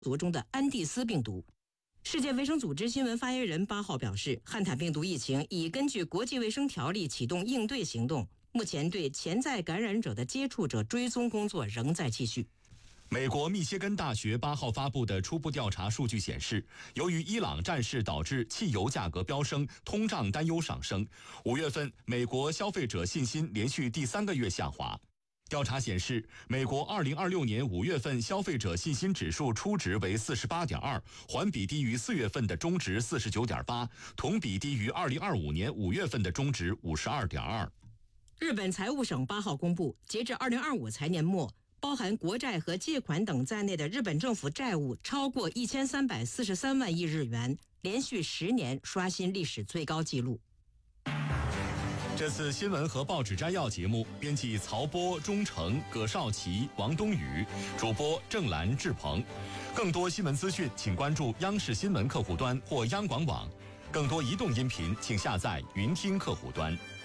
毒中的安地斯病毒。世界卫生组织新闻发言人8号表示，汉坦病毒疫情已根据国际卫生条例启动应对行动，目前对潜在感染者的接触者追踪工作仍在继续。 美国密歇根大学8号发布的初步调查数据显示，由于伊朗战事导致汽油价格飙升，通胀担忧上升，5月份美国消费者信心连续第3个月下滑。调查显示，美国2026年5月份消费者信心指数初值为 48.2， 环比低于4月份的中值 49.8， 同比低于2025年5月份的中值 52.2。 日本财务省8号公布，截至2025财年末，包含国债和借款等在内的日本政府债务超过1343万亿日元，连续10年刷新历史最高纪录。 这次新闻和报纸摘要节目，编辑曹波、钟诚、葛少奇、王冬雨，主播郑兰、志鹏。更多新闻资讯，请关注央视新闻客户端或央广网。更多移动音频，请下载云听客户端。